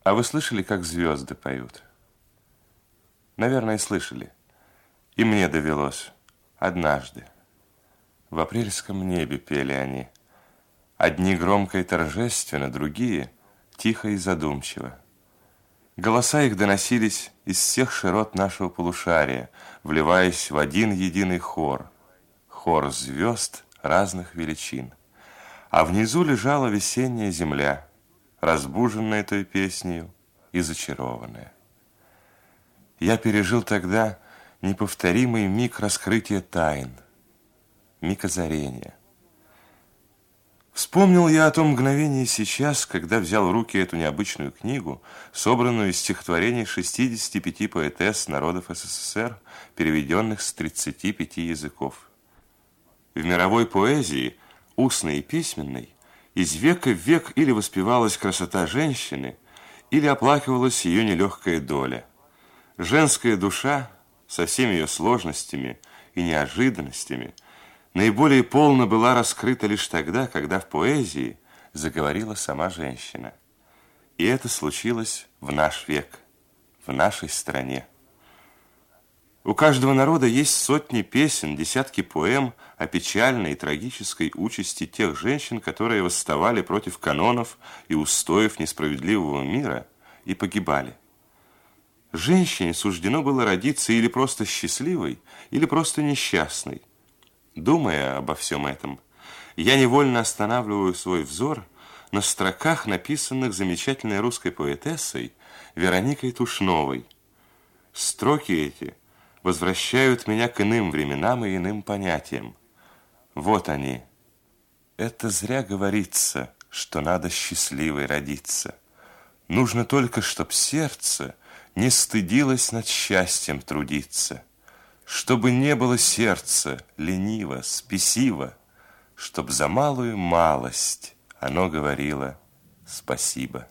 А вы слышали, как звезды поют? Наверное, слышали. И мне довелось однажды. В апрельском небе пели они. Одни громко и торжественно, другие тихо и задумчиво. Голоса их доносились из всех широт нашего полушария, вливаясь в один единый хор. Хор звезд разных величин. А внизу лежала весенняя земля, разбуженная той песнею и зачарованная. Я пережил тогда неповторимый миг раскрытия тайн, миг озарения. Вспомнил я о том мгновении сейчас, когда взял в руки эту необычную книгу, собранную из стихотворений 65 поэтесс народов СССР, переведенных с 35 языков. В мировой поэзии, устной и письменной, из века в век или воспевалась красота женщины, или оплакивалась ее нелегкая доля. Женская душа со всеми ее сложностями и неожиданностями наиболее полно была раскрыта лишь тогда, когда в поэзии заговорила сама женщина. И это случилось в наш век, в нашей стране. У каждого народа есть сотни песен, десятки поэм о печальной и трагической участи тех женщин, которые восставали против канонов и устоев несправедливого мира и погибали. Женщине суждено было родиться или просто счастливой, или просто несчастной. Думая обо всем этом, я невольно останавливаю свой взор на строках, написанных замечательной русской поэтессой Вероникой Тушновой. Строки эти возвращают меня к иным временам и иным понятиям. Вот они. Это зря говорится, что надо счастливой родиться. Нужно только, чтоб сердце не стыдилось над счастьем трудиться, чтобы не было сердца лениво, спесиво, чтоб за малую малость оно говорило спасибо.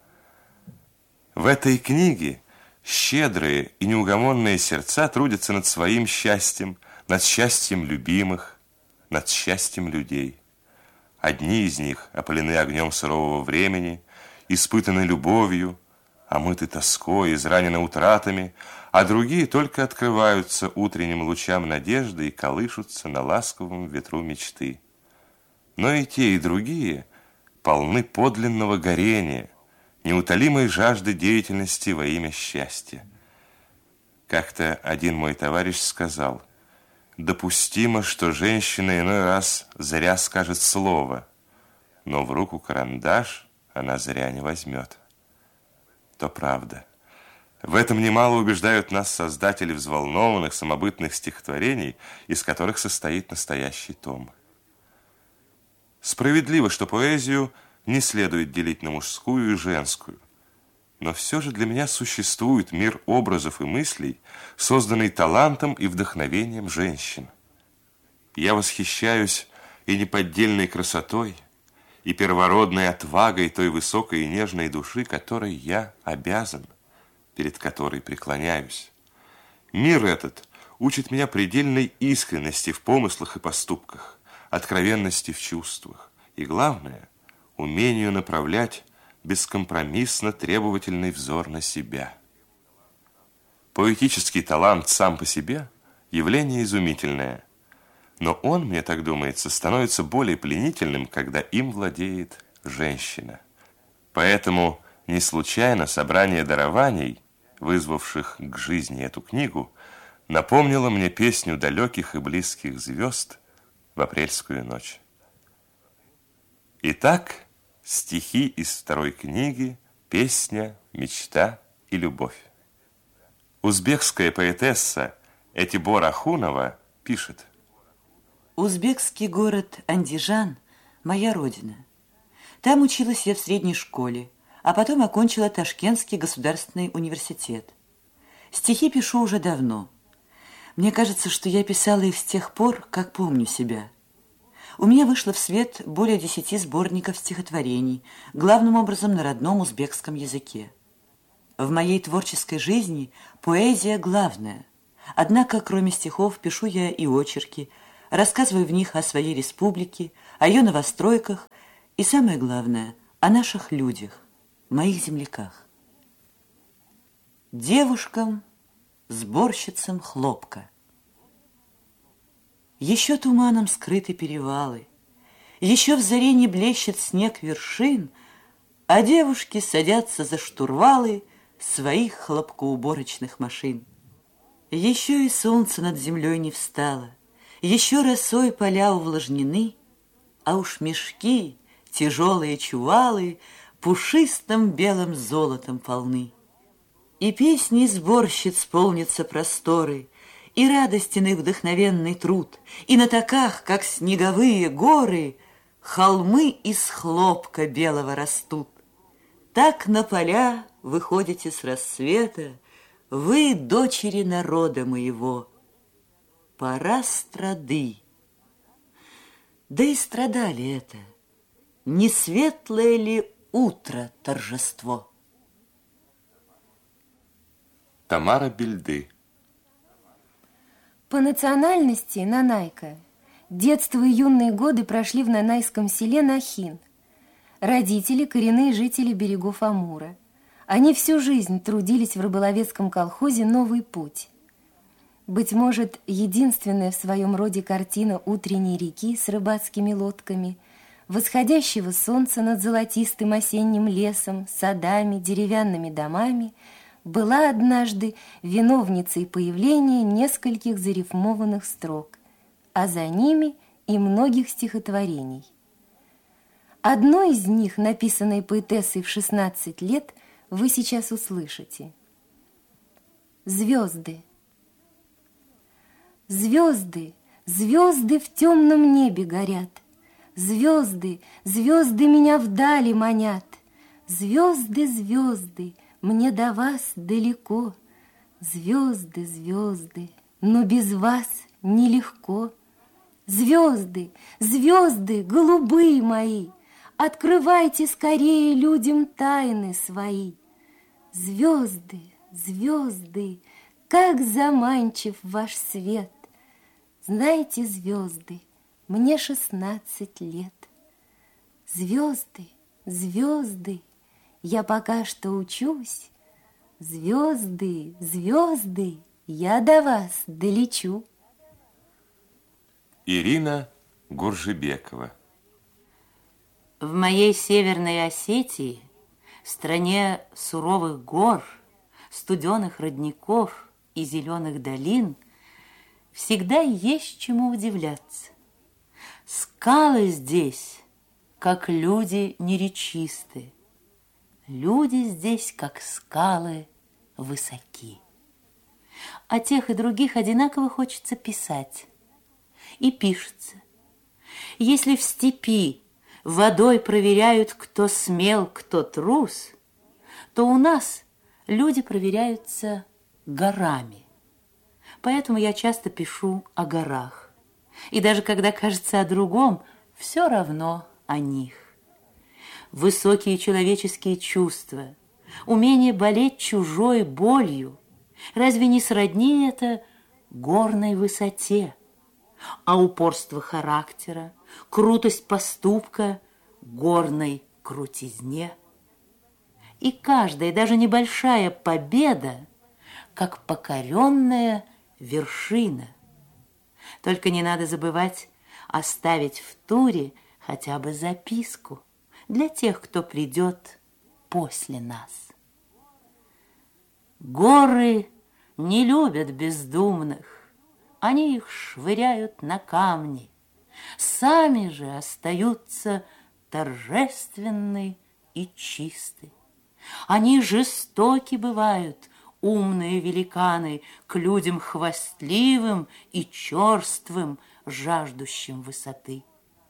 В этой книге щедрые и неугомонные сердца трудятся над своим счастьем, над счастьем любимых, над счастьем людей. Одни из них опалены огнем сурового времени, испытаны любовью, омыты тоской, изранены утратами, а другие только открываются утренним лучам надежды и колышутся на ласковом ветру мечты. Но и те, и другие полны подлинного горения, неутолимой жажды деятельности во имя счастья. Как-то один мой товарищ сказал: допустимо, что женщина иной раз зря скажет слово, но в руку карандаш она зря не возьмет. То правда. В этом немало убеждают нас создатели взволнованных, самобытных стихотворений, из которых состоит настоящий том. Справедливо, что поэзию не следует делить на мужскую и женскую, но все же для меня существует мир образов и мыслей, созданный талантом и вдохновением женщин. Я восхищаюсь и неподдельной красотой, и первородной отвагой той высокой и нежной души, которой я обязан, перед которой преклоняюсь. Мир этот учит меня предельной искренности в помыслах и поступках, откровенности в чувствах и, главное, умению направлять бескомпромиссно требовательный взор на себя. Поэтический талант сам по себе – явление изумительное, но он, мне так думается, становится более пленительным, когда им владеет женщина. Поэтому не случайно собрание дарований, вызвавших к жизни эту книгу, напомнило мне песню далеких и близких звезд в апрельскую ночь. Итак, стихи из второй книги «Песня, мечта и любовь». Узбекская поэтесса Этибор Ахунова пишет: Узбекский город Андижан – моя родина. Там училась я в средней школе, а потом окончила Ташкентский государственный университет. Стихи пишу уже давно. Мне кажется, что я писала их с тех пор, как помню себя. У меня вышло в свет более 10 сборников стихотворений, главным образом на родном узбекском языке. В моей творческой жизни поэзия главная. Однако, кроме стихов, пишу я и очерки, рассказываю в них о своей республике, о ее новостройках и, самое главное, о наших людях, моих земляках. девушкам, сборщицам хлопка. Еще туманом скрыты перевалы, еще в заре не блещет снег вершин, а девушки садятся за штурвалы своих хлопкоуборочных машин. Еще и солнце над землей не встало, еще росой поля увлажнены, а уж мешки, тяжелые чувалы пушистым белым золотом полны. И песни сборщиц полнятся просторы, и радостен их вдохновенный труд, и на таках, как снеговые горы, холмы из хлопка белого растут. Так на поля выходите с рассвета вы, дочери народа моего. Пора страды. Да и страдали это. Не светлое ли утро торжество? Тамара Бельды. По национальности нанайка. Детство и юные годы прошли в нанайском селе Нахин. Родители – коренные жители берегов Амура. Они всю жизнь трудились в рыболовецком колхозе «Новый путь». Быть может, единственная в своем роде картина утренней реки с рыбацкими лодками, восходящего солнца над золотистым осенним лесом, садами, деревянными домами была однажды виновницей появления нескольких зарифмованных строк, а за ними и многих стихотворений. Одно из них, написанное поэтессой в 16 лет, вы сейчас услышите. Звезды. Звезды, звезды в темном небе горят. Звезды, звезды меня вдали манят. Звезды, звезды, мне до вас далеко. Звезды, звезды, но без вас нелегко. Звезды, звезды, голубые мои, открывайте скорее людям тайны свои. Звезды, звезды, как заманчив ваш свет. Знаете, звезды, мне 16 лет. Звезды, звезды, я пока что учусь. Звезды, звезды, я до вас долечу. Ирина Гуржебекова. В моей Северной Осетии, стране суровых гор, студеных родников и зеленых долин, всегда есть чему удивляться. Скалы здесь, как люди неречисты. Люди здесь, как скалы, высоки. О тех и других одинаково хочется писать. И пишется. Если в степи водой проверяют, кто смел, кто трус, то у нас люди проверяются горами. Поэтому я часто пишу о горах. И даже когда кажется о другом, все равно о них. Высокие человеческие чувства, умение болеть чужой болью, разве не сродни это горной высоте? А упорство характера, крутость поступка горной крутизне. И каждая, даже небольшая победа, как покоренная вершина. Только не надо забывать оставить в туре хотя бы записку для тех, кто придет после нас. Горы не любят бездумных, они их швыряют на камни, сами же остаются торжественны и чисты. Они жестоки бывают, умные великаны, к людям хвастливым и черствым, жаждущим высоты.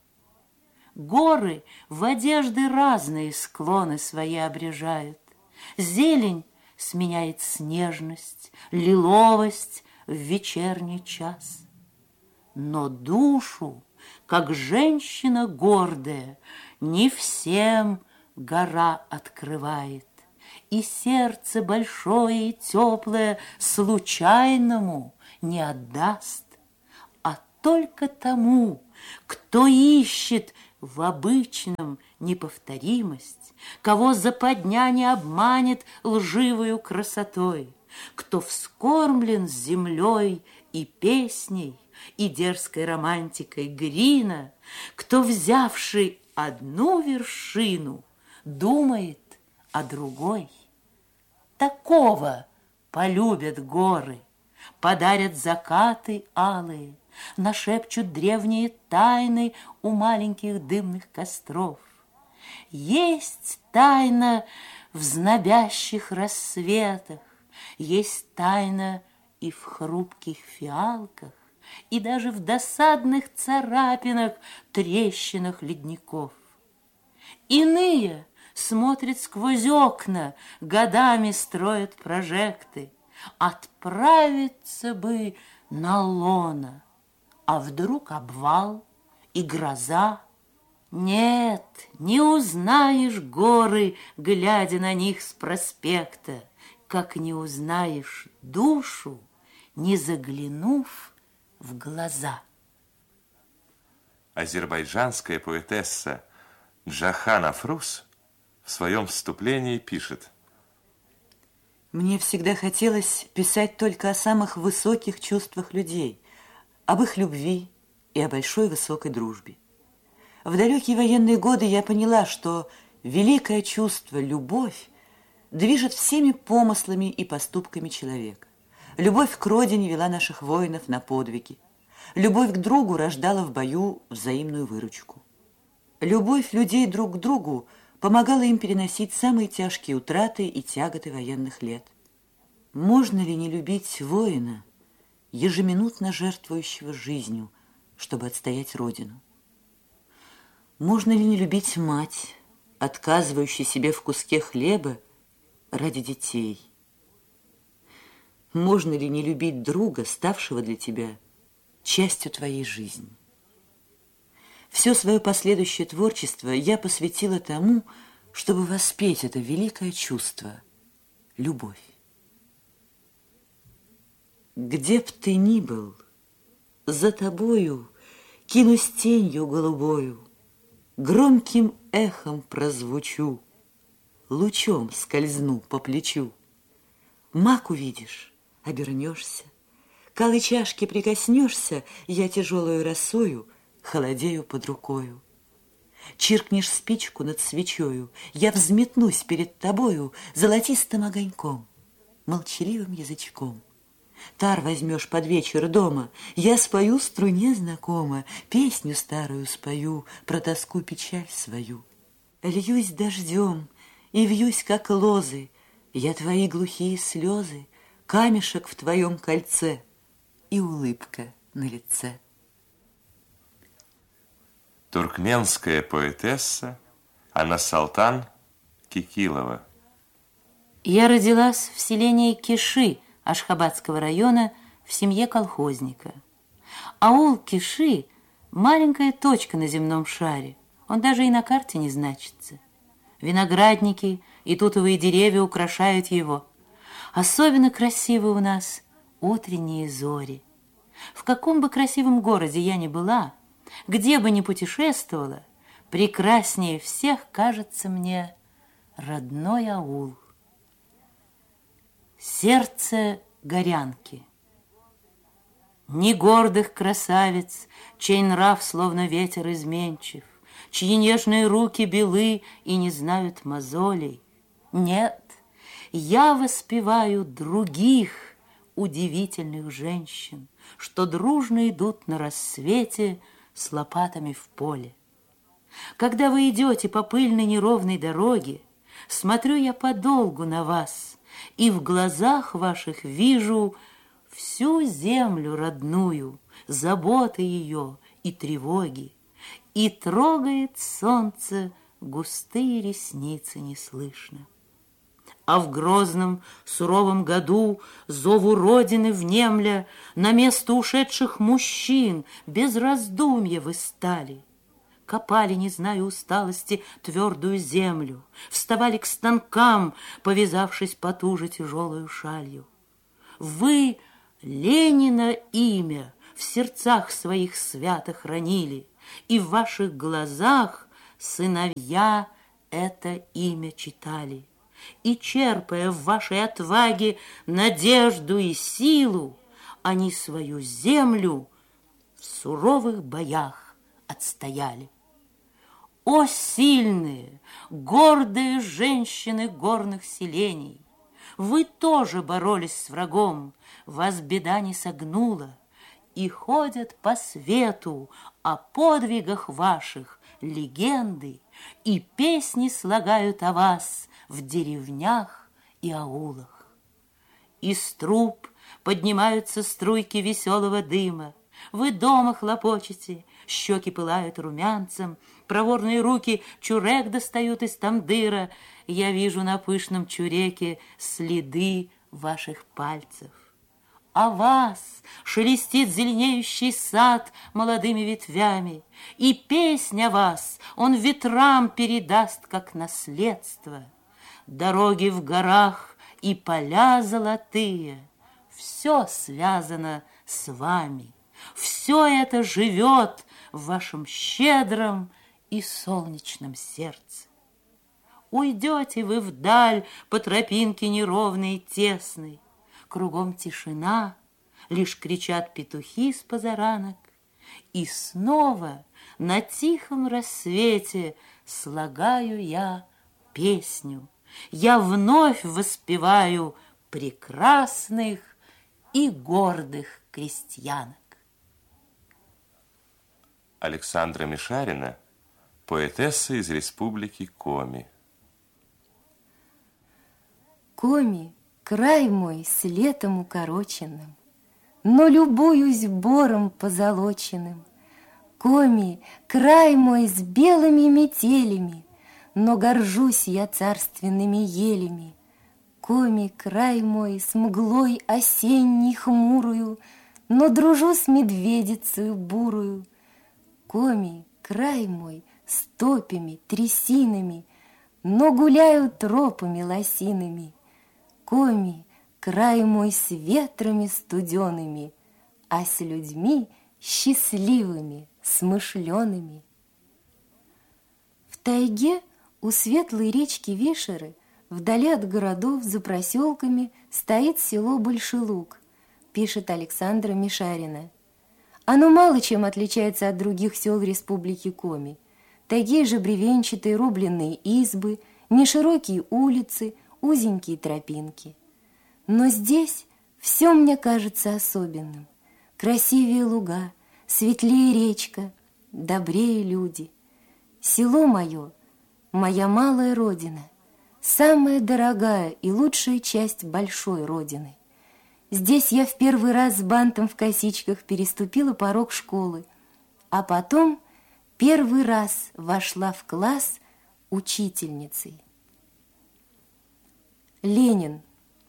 Горы в одежды разные склоны свои обрежают. Зелень сменяет снежность, лиловость в вечерний час. Но душу, как женщина гордая, не всем гора открывает. И сердце большое и теплое случайному не отдаст, а только тому, кто ищет в обычном неповторимость, кого западня не обманет лживою красотой, кто вскормлен с землей и песней, и дерзкой романтикой Грина, кто, взявший одну вершину, думает о другой. Такого полюбят горы, подарят закаты алые, нашепчут древние тайны у маленьких дымных костров. Есть тайна в знобящих рассветах, есть тайна и в хрупких фиалках, и даже в досадных царапинах, трещинах ледников. Иные смотрят сквозь окна, годами строят прожекты. Отправиться бы на лоно, а вдруг обвал и гроза. Нет, не узнаешь горы, глядя на них с проспекта, как не узнаешь душу, не заглянув в глаза. Азербайджанская поэтесса Джахан Афрус в своем вступлении пишет: «Мне всегда хотелось писать только о самых высоких чувствах людей, об их любви и о большой высокой дружбе. В далекие военные годы я поняла, что великое чувство, любовь, движет всеми помыслами и поступками человека. Любовь к родине вела наших воинов на подвиги. Любовь к другу рождала в бою взаимную выручку. Любовь людей друг к другу помогала им переносить самые тяжкие утраты и тяготы военных лет. Можно ли не любить воина, ежеминутно жертвующего жизнью, чтобы отстоять родину? Можно ли не любить мать, отказывающую себе в куске хлеба ради детей? Можно ли не любить друга, ставшего для тебя частью твоей жизни? Все свое последующее творчество я посвятила тому, чтобы воспеть это великое чувство – любовь. Где б ты ни был, за тобою кинусь тенью голубою, громким эхом прозвучу, лучом скользну по плечу. Мак увидишь, обернешься, к алой чашке прикоснешься, я тяжелую росою холодею под рукою. Чиркнешь спичку над свечою, я взметнусь перед тобою золотистым огоньком, молчаливым язычком. Тар возьмешь под вечер дома, я спою струне знакомо, песню старую спою про тоску печаль свою. Льюсь дождем и вьюсь, как лозы, я твои глухие слезы, камешек в твоем кольце и улыбка на лице. Туркменская поэтесса Анасалтан Кикилова. Я родилась в селении Киши Ашхабадского района в семье колхозника. Аул Киши – маленькая точка на земном шаре, он даже и на карте не значится. Виноградники и тутовые деревья украшают его. Особенно красивы у нас утренние зори. В каком бы красивом городе я ни была, где бы ни путешествовала, прекраснее всех кажется мне родной аул. Сердце горянки. Ни гордых красавиц, чей нрав словно ветер изменчив, чьи нежные руки белы и не знают мозолей. Нет, я воспеваю других удивительных женщин, что дружно идут на рассвете с лопатами в поле. Когда вы идете по пыльной неровной дороге, смотрю я подолгу на вас, и в глазах ваших вижу всю землю родную, заботы ее и тревоги, и трогает солнце густые ресницы неслышно. А в грозном суровом году, зову Родины внемля, на место ушедших мужчин без раздумья вы стали. Копали, не зная усталости, твердую землю, вставали к станкам, повязавшись потуже тяжелую шалью. Вы Ленина имя в сердцах своих свято хранили, и в ваших глазах сыновья это имя читали. И, черпая в вашей отваге надежду и силу, они свою землю в суровых боях отстояли. О, сильные, гордые женщины горных селений! Вы тоже боролись с врагом, вас беда не согнула, и ходят по свету о подвигах ваших легенды, и песни слагают о вас в деревнях и аулах. Из труб поднимаются струйки веселого дыма, вы дома хлопочете, щеки пылают румянцем, проворные руки чурек достают из тандыра, я вижу на пышном чуреке следы ваших пальцев. А вас шелестит зеленеющий сад молодыми ветвями, и песня вас он ветрам передаст, как наследство. Дороги в горах и поля золотые, все связано с вами, все это живет в вашем щедром и солнечном сердце. Уйдете вы вдаль по тропинке неровной и тесной, кругом тишина, лишь кричат петухи с позаранок, и снова на тихом рассвете слагаю я песню, я вновь воспеваю прекрасных и гордых крестьянок. Александра Мишарина, поэтесса из республики Коми. Коми — край мой с летом укороченным, но любуюсь бором позолоченным. Коми — край мой с белыми метелями, но горжусь я царственными елями. Коми — край мой с мглой осенней хмурую, но дружу с медведицею бурую. Коми — край мой с топями, трясинами, но гуляю тропами лосиными. Коми — край мой с ветрами студеными, а с людьми счастливыми, смышленными. В тайге у светлой речки Вишеры, вдали от городов, за проселками, стоит село Большелуг, пишет Александра Мишарина. Оно мало чем отличается от других сел республики Коми. Такие же бревенчатые рубленные избы, неширокие улицы, узенькие тропинки. Но здесь все мне кажется особенным. Красивее луга, светлее речка, добрее люди. Село мое — моя малая родина, самая дорогая и лучшая часть большой родины. Здесь я в первый раз с бантом в косичках переступила порог школы, а потом первый раз вошла в класс учительницей. Ленин.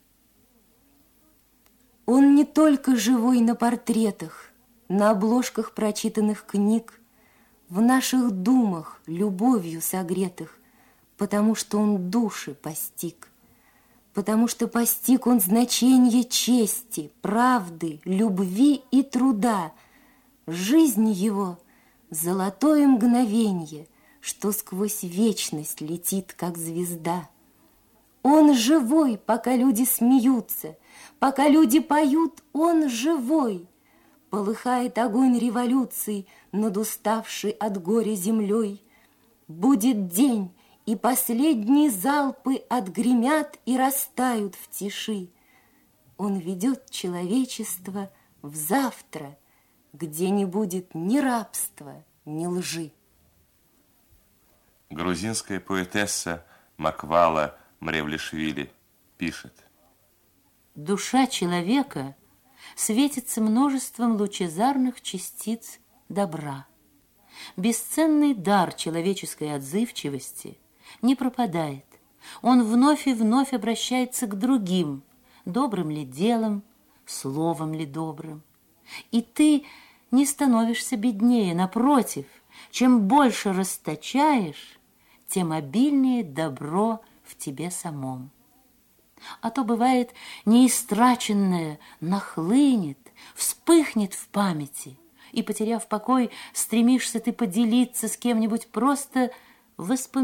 Он не только живой на портретах, на обложках прочитанных книг, в наших думах любовью согретых, потому что он души постиг, потому что постиг он значение чести, правды, любви и труда. Жизнь его — золотое мгновенье, что сквозь вечность летит, как звезда. Он живой, пока люди смеются, пока люди поют, он живой. Полыхает огонь революции над уставшей от горя землей. Будет день, и последние залпы отгремят и растают в тиши. Он ведет человечество в завтра, где не будет ни рабства, ни лжи. Грузинская поэтесса Маквала Мревлишвили пишет: душа человека светится множеством лучезарных частиц добра. Бесценный дар человеческой отзывчивости не пропадает. Он вновь и вновь обращается к другим, добрым ли делом, словом ли добрым. И ты не становишься беднее, напротив, чем больше расточаешь, тем обильнее добро в тебе самом. А то бывает неистраченное нахлынет, вспыхнет в памяти, и, потеряв покой, стремишься ты поделиться с кем-нибудь просто воспоминания.